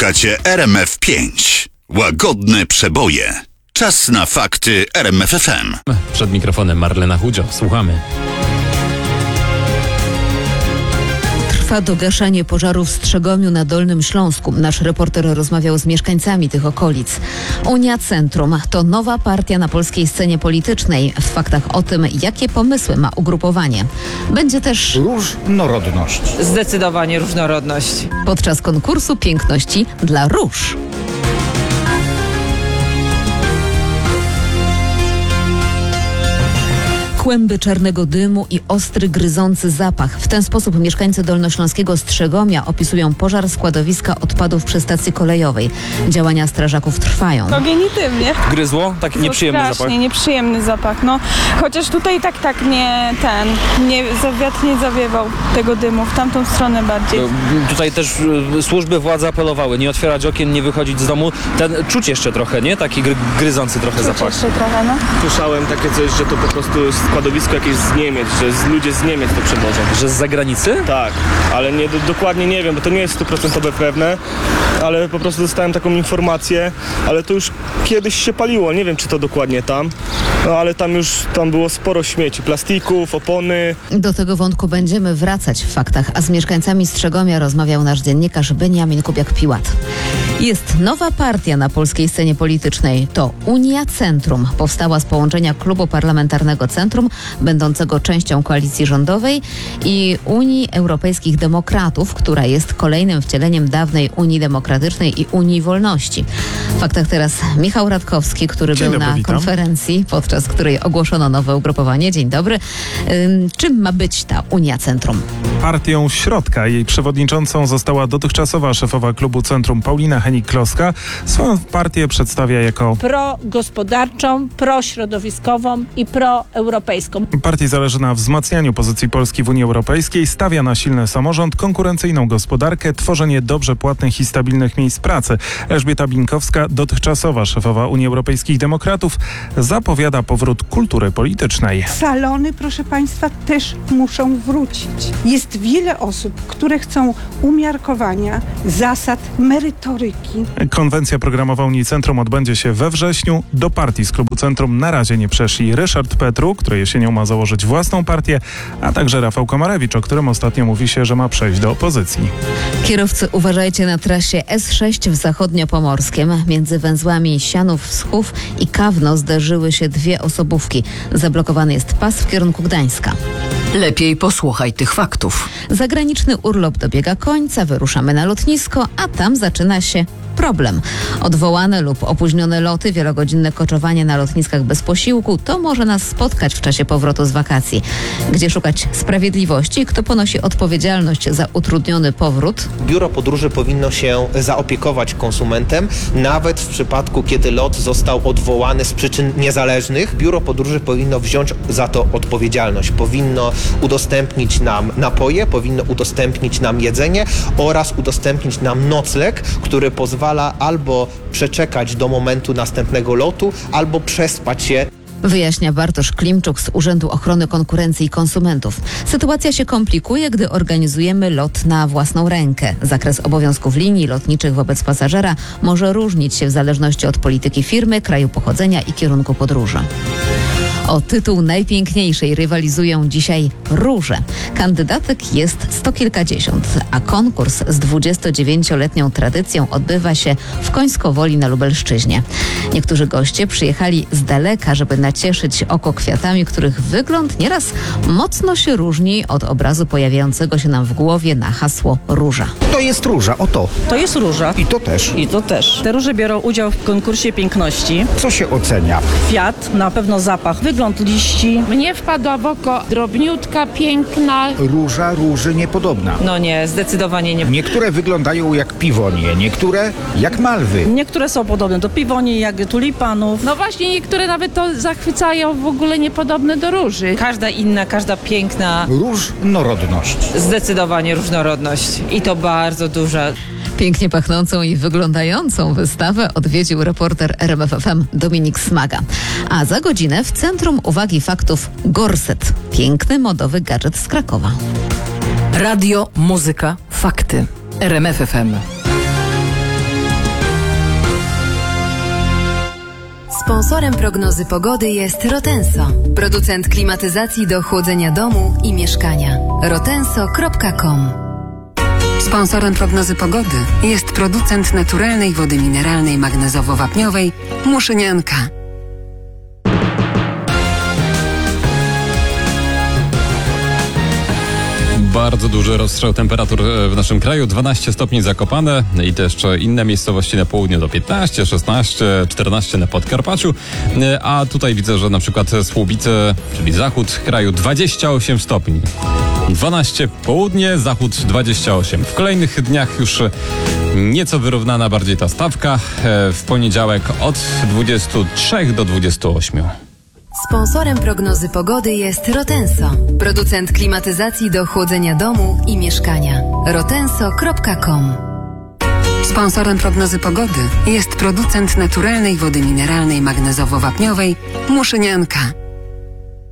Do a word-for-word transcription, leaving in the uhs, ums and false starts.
Słuchacie R M F pięć. Łagodne przeboje. Czas na fakty R M F F M. Przed mikrofonem Marlena Chudzio. Słuchamy. Trwa dogaszanie pożaru w Strzegomiu na Dolnym Śląsku. Nasz reporter rozmawiał z mieszkańcami tych okolic. Unia Centrum to nowa partia na polskiej scenie politycznej. W faktach o tym, jakie pomysły ma ugrupowanie. Będzie też różnorodność. Zdecydowanie różnorodność. Podczas konkursu piękności dla róż. Kłęby czarnego dymu i ostry, gryzący zapach. W ten sposób mieszkańcy dolnośląskiego Strzegomia opisują pożar składowiska odpadów przy stacji kolejowej. Działania strażaków trwają. Ogień i dym, nie? Gryzło? Taki nieprzyjemny Strasznie, zapach. nieprzyjemny zapach, no. Chociaż tutaj tak, tak nie ten, nie, wiatr nie zawiewał tego dymu, w tamtą stronę bardziej. No, tutaj też y, służby władzy apelowały, nie otwierać okien, nie wychodzić z domu. Ten czuć jeszcze trochę, nie? Taki gry, gryzący trochę Czuć zapach. jeszcze trochę, no. Słyszałem takie coś, że to po prostu składowisko jakieś z Niemiec, że z ludzie z Niemiec to przewożą. Że z zagranicy? Tak, ale nie, do, dokładnie nie wiem, bo to nie jest stuprocentowe pewne, ale po prostu dostałem taką informację, ale to już kiedyś się paliło, nie wiem czy to dokładnie tam, no ale tam już tam było sporo śmieci, plastików, opony. Do tego wątku będziemy wracać w faktach, a z mieszkańcami Strzegomia rozmawiał nasz dziennikarz Beniamin Kubiak-Piłat. Jest nowa partia na polskiej scenie politycznej. To Unia Centrum. Powstała z połączenia Klubu Parlamentarnego Centrum, będącego częścią koalicji rządowej, i Unii Europejskich Demokratów, która jest kolejnym wcieleniem dawnej Unii Demokratycznej i Unii Wolności. W faktach teraz Michał Radkowski, który Dzień był dobry, na witam. konferencji, podczas której ogłoszono nowe ugrupowanie. Dzień dobry. Ym, czym ma być ta Unia Centrum? Partią środka. Jej przewodniczącą została dotychczasowa szefowa klubu Centrum Paulina Hennig-Kloska. Swoją partię przedstawia jako progospodarczą, prośrodowiskową i proeuropejską. partii zależy na wzmacnianiu pozycji Polski w Unii Europejskiej, stawia na silny samorząd, konkurencyjną gospodarkę, tworzenie dobrze płatnych i stabilnych miejsc pracy. Elżbieta Binkowska, dotychczasowa szefowa Unii Europejskich Demokratów, zapowiada powrót kultury politycznej. Salony, proszę Państwa, też muszą wrócić. Jest wiele osób, które chcą umiarkowania, zasad, merytoryki. Konwencja programowa Unii Centrum odbędzie się we wrześniu. Do partii z klubu Centrum na razie nie przeszli Ryszard Petru, który jesienią ma założyć własną partię, a także Rafał Komarewicz, o którym ostatnio mówi się, że ma przejść do opozycji. Kierowcy, uważajcie na trasie S sześć w Zachodniopomorskiem. Między węzłami Sianów-Wschów i Kawno zderzyły się dwie osobówki. Zablokowany jest pas w kierunku Gdańska. Lepiej posłuchaj tych faktów. Zagraniczny urlop dobiega końca, wyruszamy na lotnisko, a tam zaczyna się problem. Odwołane lub opóźnione loty, wielogodzinne koczowanie na lotniskach bez posiłku, to może nas spotkać w czasie powrotu z wakacji. Gdzie szukać sprawiedliwości? Kto ponosi odpowiedzialność za utrudniony powrót? Biuro Podróży powinno się zaopiekować konsumentem, nawet w przypadku, kiedy lot został odwołany z przyczyn niezależnych. Biuro Podróży powinno wziąć za to odpowiedzialność. Powinno udostępnić nam napoje, powinno udostępnić nam jedzenie oraz udostępnić nam nocleg, który pozwala albo przeczekać do momentu następnego lotu, albo przespać się. Wyjaśnia Bartosz Klimczuk z Urzędu Ochrony Konkurencji i Konsumentów. Sytuacja się komplikuje, gdy organizujemy lot na własną rękę. Zakres obowiązków linii lotniczych wobec pasażera może różnić się w zależności od polityki firmy, kraju pochodzenia i kierunku podróży. O tytuł najpiękniejszej rywalizują dzisiaj róże. Kandydatek jest sto kilkadziesiąt, a konkurs z dwudziestodziewięcioletnią tradycją odbywa się w Końskowoli na Lubelszczyźnie. Niektórzy goście przyjechali z daleka, żeby nacieszyć oko kwiatami, których wygląd nieraz mocno się różni od obrazu pojawiającego się nam w głowie na hasło róża. To jest róża, oto. To jest róża. I to też. I to też. Te róże biorą udział w konkursie piękności. Co się ocenia? Kwiat, na pewno zapach, wygląd liści. Mnie wpadła w oko drobniutka, piękna. Róża róży niepodobna. No nie, zdecydowanie nie. Niektóre wyglądają jak piwonie, niektóre jak malwy. Niektóre są podobne do piwoni, jak tulipanów. No właśnie, niektóre nawet to zachwycają, w ogóle niepodobne do róży. Każda inna, każda piękna. Różnorodność. Zdecydowanie różnorodność. I to bardzo duża. Pięknie pachnącą i wyglądającą wystawę odwiedził reporter R M F F M Dominik Smaga. A za godzinę w centrum uwagi faktów gorset. Piękny, modowy gadżet z Krakowa. Radio, muzyka, fakty. R M F F M. Sponsorem prognozy pogody jest Rotenso, producent klimatyzacji do chłodzenia domu i mieszkania. rotenso kropka com. Sponsorem prognozy pogody jest producent naturalnej wody mineralnej magnezowo-wapniowej Muszynianka. Bardzo duży rozstrzał temperatur w naszym kraju. dwanaście stopni Zakopane i też inne miejscowości na południu do piętnaście, szesnaście, czternaście na Podkarpaciu. A tutaj widzę, że na przykład Słubice, czyli zachód kraju, dwadzieścia osiem stopni. dwanaście południe, zachód dwadzieścia osiem. W kolejnych dniach już nieco wyrównana bardziej ta stawka. W poniedziałek od dwudziestu trzech do dwudziestu ośmiu. Sponsorem prognozy pogody jest Rotenso, producent klimatyzacji do chłodzenia domu i mieszkania. rotenso kropka com. Sponsorem prognozy pogody jest producent naturalnej wody mineralnej magnezowo-wapniowej Muszynianka.